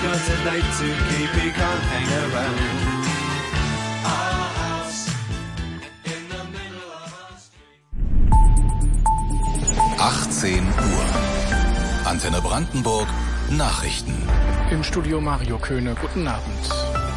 got a date to keep, he can't hang around. 18 Uhr. Antenne Brandenburg, Nachrichten. Im Studio Mario Köhne, guten Abend.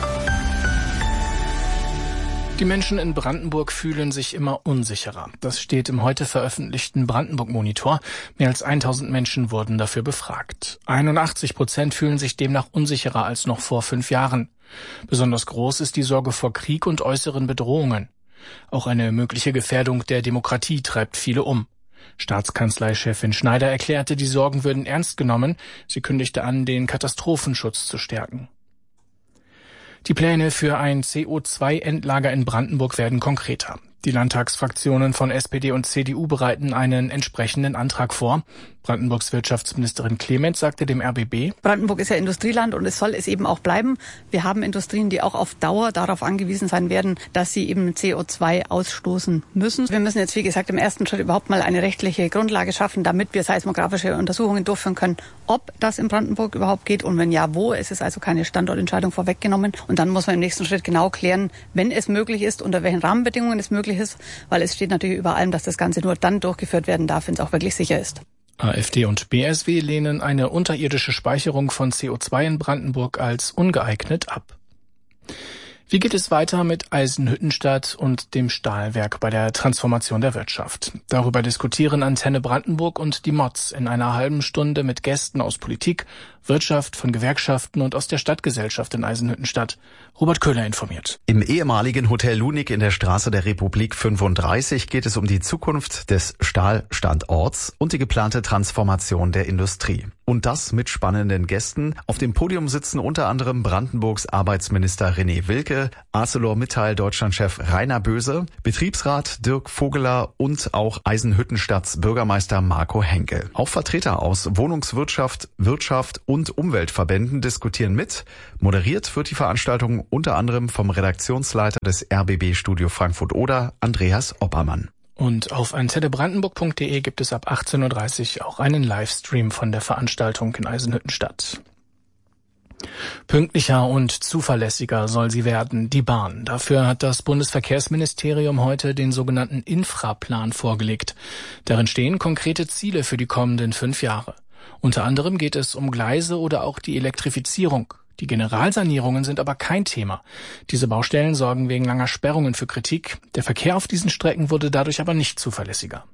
Die Menschen in Brandenburg fühlen sich immer unsicherer. Das steht im heute veröffentlichten Brandenburg-Monitor. Mehr als 1000 Menschen wurden dafür befragt. 81% fühlen sich demnach unsicherer als noch vor 5 Jahren. Besonders groß ist die Sorge vor Krieg und äußeren Bedrohungen. Auch eine mögliche Gefährdung der Demokratie treibt viele um. Staatskanzleichefin Schneider erklärte, die Sorgen würden ernst genommen. Sie kündigte an, den Katastrophenschutz zu stärken. Die Pläne für ein CO2-Endlager in Brandenburg werden konkreter. Die Landtagsfraktionen von SPD und CDU bereiten einen entsprechenden Antrag vor. Brandenburgs Wirtschaftsministerin Clement sagte dem RBB: Brandenburg ist ja Industrieland und es soll es eben auch bleiben. Wir haben Industrien, die auch auf Dauer darauf angewiesen sein werden, dass sie eben CO2 ausstoßen müssen. Wir müssen jetzt, wie gesagt, im ersten Schritt überhaupt mal eine rechtliche Grundlage schaffen, damit wir seismografische Untersuchungen durchführen können, ob das in Brandenburg überhaupt geht und wenn ja, wo. Es ist also keine Standortentscheidung vorweggenommen. Und dann muss man im nächsten Schritt genau klären, wenn es möglich ist, unter welchen Rahmenbedingungen es möglich ist, weil es steht natürlich über allem, dass das Ganze nur dann durchgeführt werden darf, wenn es auch wirklich sicher ist. AfD und BSW lehnen eine unterirdische Speicherung von CO2 in Brandenburg als ungeeignet ab. Wie geht es weiter mit Eisenhüttenstadt und dem Stahlwerk bei der Transformation der Wirtschaft? Darüber diskutieren Antenne Brandenburg und die Mods in einer halben Stunde mit Gästen aus Politik, Wirtschaft, von Gewerkschaften und aus der Stadtgesellschaft in Eisenhüttenstadt. Robert Köhler informiert. Im ehemaligen Hotel Lunik in der Straße der Republik 35 geht es um die Zukunft des Stahlstandorts und die geplante Transformation der Industrie. Und das mit spannenden Gästen. Auf dem Podium sitzen unter anderem Brandenburgs Arbeitsminister René Wilke, ArcelorMittal Deutschlandchef Rainer Böse, Betriebsrat Dirk Vogeler und auch Eisenhüttenstadts Bürgermeister Marco Henkel. Auch Vertreter aus Wohnungswirtschaft, Wirtschaft und Umweltverbänden diskutieren mit. Moderiert wird die Veranstaltung unter anderem vom Redaktionsleiter des RBB Studio Frankfurt-Oder, Andreas Oppermann. Und auf antennebrandenburg.de gibt es ab 18.30 Uhr auch einen Livestream von der Veranstaltung in Eisenhüttenstadt. Pünktlicher und zuverlässiger soll sie werden, die Bahn. Dafür hat das Bundesverkehrsministerium heute den sogenannten Infraplan vorgelegt. Darin stehen konkrete Ziele für die kommenden 5 Jahre. Unter anderem geht es um Gleise oder auch die Elektrifizierung. Die Generalsanierungen sind aber kein Thema. Diese Baustellen sorgen wegen langer Sperrungen für Kritik. Der Verkehr auf diesen Strecken wurde dadurch aber nicht zuverlässiger.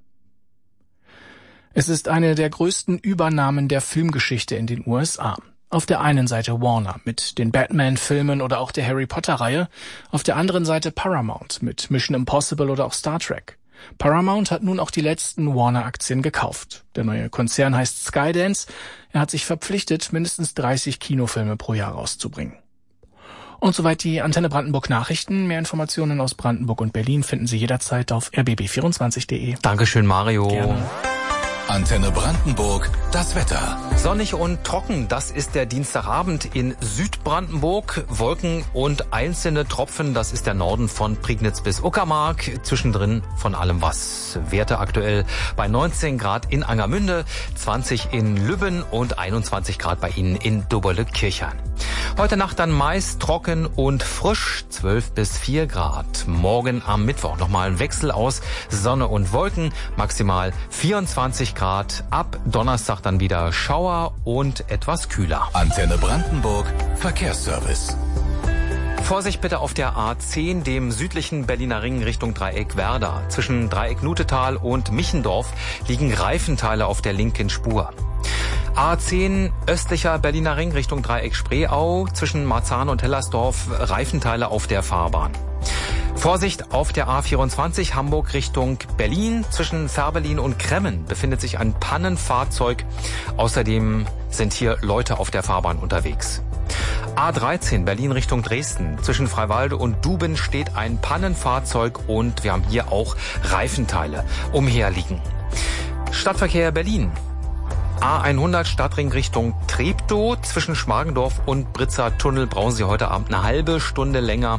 Es ist eine der größten Übernahmen der Filmgeschichte in den USA. Auf der einen Seite Warner mit den Batman-Filmen oder auch der Harry-Potter-Reihe, auf der anderen Seite Paramount mit Mission Impossible oder auch Star Trek. Paramount hat nun auch die letzten Warner-Aktien gekauft. Der neue Konzern heißt Skydance. Er hat sich verpflichtet, mindestens 30 Kinofilme pro Jahr rauszubringen. Und soweit die Antenne Brandenburg Nachrichten. Mehr Informationen aus Brandenburg und Berlin finden Sie jederzeit auf rbb24.de. Dankeschön, Mario. Gerne. Antenne Brandenburg, das Wetter. Sonnig und trocken, das ist der Dienstagabend in Südbrandenburg. Wolken und einzelne Tropfen, das ist der Norden von Prignitz bis Uckermark. Zwischendrin von allem was. Werte aktuell bei 19 Grad in Angermünde, 20 in Lübben und 21 Grad bei Ihnen in Doberle-Kirchhain. Heute Nacht dann meist trocken und frisch, 12 bis 4 Grad. Morgen am Mittwoch nochmal ein Wechsel aus Sonne und Wolken, maximal 24 Grad. Ab Donnerstag dann wieder Schauer und etwas kühler. Antenne Brandenburg, Verkehrsservice. Vorsicht bitte auf der A10, dem südlichen Berliner Ring Richtung Dreieck-Werder. Zwischen Dreieck-Nutetal und Michendorf liegen Reifenteile auf der linken Spur. A10 östlicher Berliner Ring Richtung Dreieck-Spreeau, zwischen Marzahn und Hellersdorf Reifenteile auf der Fahrbahn. Vorsicht auf der A24 Hamburg Richtung Berlin. Zwischen Fährberlin und Kremmen befindet sich ein Pannenfahrzeug. Außerdem sind hier Leute auf der Fahrbahn unterwegs. A13 Berlin Richtung Dresden. Zwischen Freiwalde und Duben steht ein Pannenfahrzeug und wir haben hier auch Reifenteile umherliegen. Stadtverkehr Berlin. A100 Stadtring Richtung Treptow. Zwischen Schmargendorf und Britzer Tunnel brauchen Sie heute Abend eine halbe Stunde länger.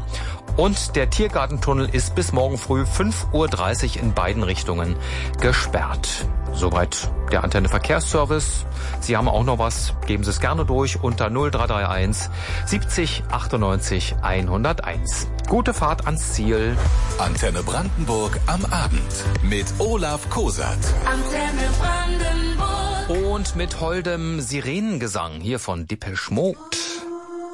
Und der Tiergartentunnel ist bis morgen früh 5:30 Uhr in beiden Richtungen gesperrt. Soweit der Antenne Verkehrsservice. Sie haben auch noch was, geben Sie es gerne durch unter 0331 70 98 101. Gute Fahrt ans Ziel. Antenne Brandenburg am Abend mit Olaf Kosat. Antenne Brandenburg. Und mit holdem Sirenengesang hier von Depeche Mode.